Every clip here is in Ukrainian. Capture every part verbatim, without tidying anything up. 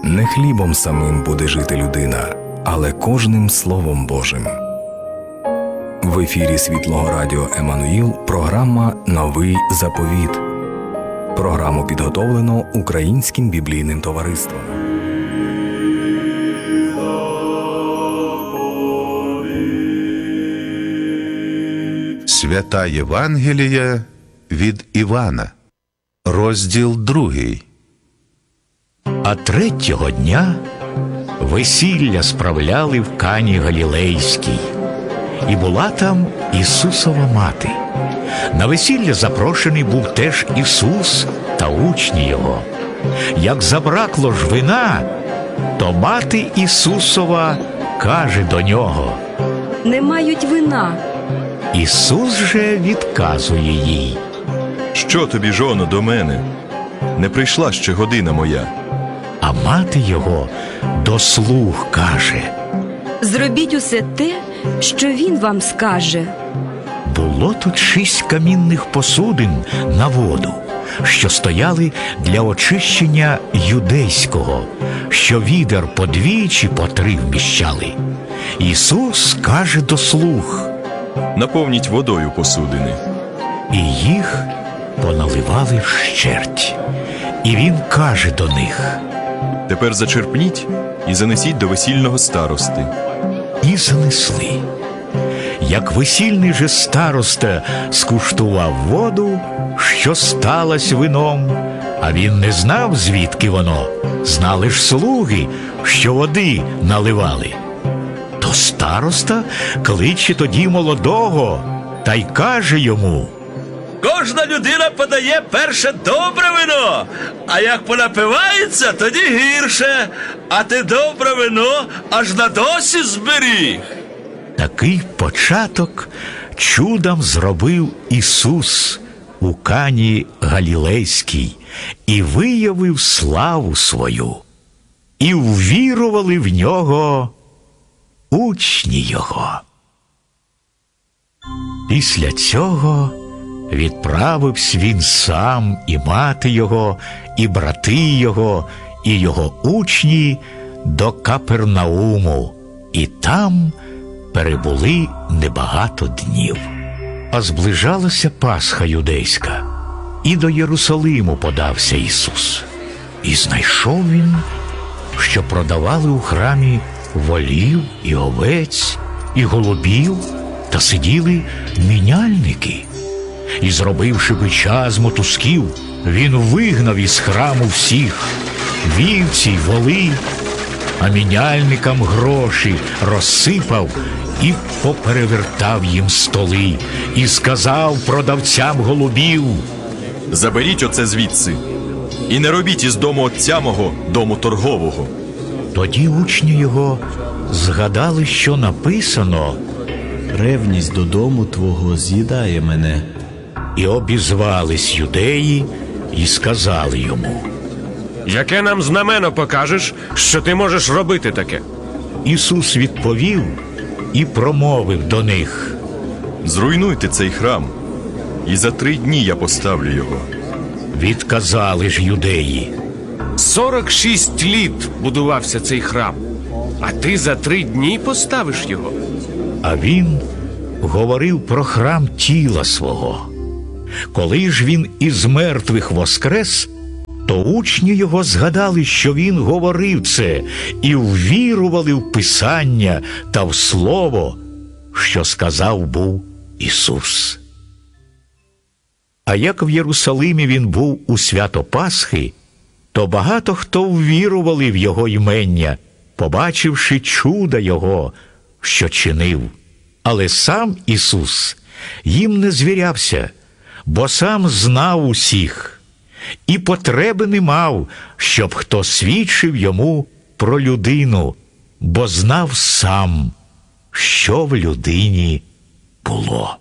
Не хлібом самим буде жити людина, але кожним Словом Божим. В ефірі Світлого Радіо Еммануїл програма «Новий заповіт». Програму підготовлено Українським біблійним товариством. Свята Євангелія від Івана, розділ другий. А третього дня весілля справляли в Кані Галілейській, і була там Ісусова мати. На весілля запрошений був теж Ісус та учні Його. Як забракло ж вина, то мати Ісусова каже до Нього: «Не мають вина». Ісус же відказує їй: «Що тобі, жоно, до мене? Не прийшла ще година моя». А мати Його до слуг каже: «Зробіть усе те, що він вам скаже». Було тут шість камінних посудин на воду, що стояли для очищення юдейського, що відер по дві чи по три вміщали. Ісус каже до слуг: «Наповніть водою посудини». І їх поналивали вщерть. І Він каже до них: «Тепер зачерпніть і занесіть до весільного старости». І занесли. Як весільний же староста скуштував воду, що сталась вином, а він не знав, звідки воно, знали ж слуги, що води наливали. То староста кличе тоді молодого та й каже йому: «Кожна людина подає перше добре вино, а як понапивається, тоді гірше, а ти добре вино аж на досі зберіг». Такий початок чудом зробив Ісус у Кані Галілейській і виявив славу свою. І ввірували в Нього учні Його. Після цього відправився Він сам, і мати Його, і брати Його, і Його учні до Капернауму, і там перебули небагато днів. А зближалася Пасха юдейська, і до Єрусалиму подався Ісус. І знайшов Він, що продавали у храмі волів і овець, і голубів, та сиділи міняльники. І, зробивши бича з мотузків, Він вигнав із храму всіх вівці й воли, а міняльникам гроші розсипав і поперевертав їм столи, і сказав продавцям голубів: «Заберіть оце звідси, і не робіть із дому отця мого дому торгового». Тоді учні Його згадали, що написано: «Ревність до дому твого з'їдає мене». І обізвались юдеї і сказали йому: «Яке нам знамено покажеш, що ти можеш робити таке?» Ісус відповів і промовив до них: «Зруйнуйте цей храм, і за три дні я поставлю його». Відказали ж юдеї: Сорок шість літ будувався цей храм, а ти за три дні поставиш його? А Він говорив про храм тіла свого. Коли ж Він із мертвих воскрес, то учні Його згадали, що Він говорив це, і ввірували в Писання та в Слово, що сказав був Ісус. А як в Єрусалимі Він був у свято Пасхи, то багато хто ввірували в Його імення, побачивши чуда Його, що чинив. Але сам Ісус їм не звірявся, бо сам знав усіх, і потреби не мав, щоб хто свідчив йому про людину, бо знав сам, що в людині було.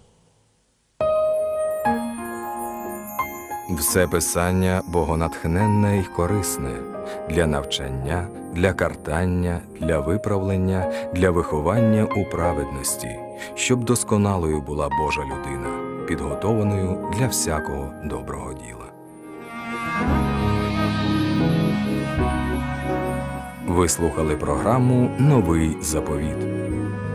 Все Писання богонатхненне й корисне для навчання, для картання, для виправлення, для виховання у праведності, щоб досконалою була Божа людина, підготованою для всякого доброго діла. Ви слухали програму «Новий заповіт».